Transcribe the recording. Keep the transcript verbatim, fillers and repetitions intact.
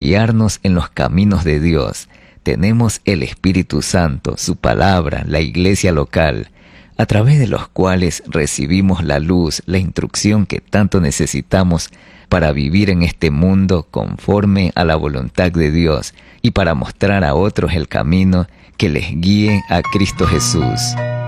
guiarnos en los caminos de Dios. Tenemos el Espíritu Santo, su palabra, la iglesia local, a través de los cuales recibimos la luz, la instrucción que tanto necesitamos para vivir en este mundo conforme a la voluntad de Dios y para mostrar a otros el camino que les guíe a Cristo Jesús.